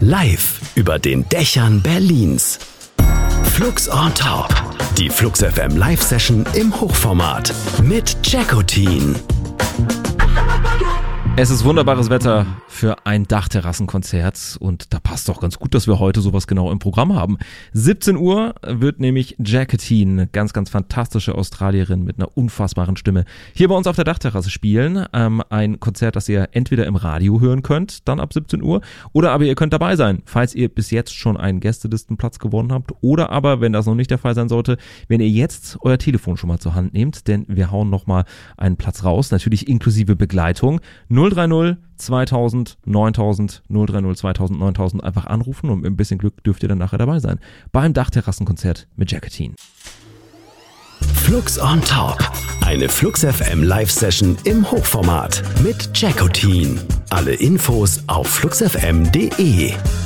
Live über den Dächern Berlins. Flux on Top. Die Flux FM Live-Session im Hochformat mit Jackotin. Es ist wunderbares Wetter für ein Dachterrassenkonzert und da passt doch ganz gut, dass wir heute sowas genau im Programm haben. 17 Uhr wird nämlich Jackotin, ganz, ganz fantastische Australierin mit einer unfassbaren Stimme, hier bei uns auf der Dachterrasse spielen. Ein Konzert, das ihr entweder im Radio hören könnt, dann ab 17 Uhr, oder aber ihr könnt dabei sein, falls ihr bis jetzt schon einen Gästelistenplatz gewonnen habt, oder aber, wenn das noch nicht der Fall sein sollte, wenn ihr jetzt euer Telefon schon mal zur Hand nehmt, denn wir hauen nochmal einen Platz raus, natürlich inklusive Begleitung. 030 2000 9000 030 2000 9000 einfach anrufen und mit ein bisschen Glück dürft ihr dann nachher dabei sein. Beim Dachterrassenkonzert mit Jackotin. Flux on Top. Eine Flux FM Live-Session im Hochformat mit Jackotin. Alle Infos auf fluxfm.de.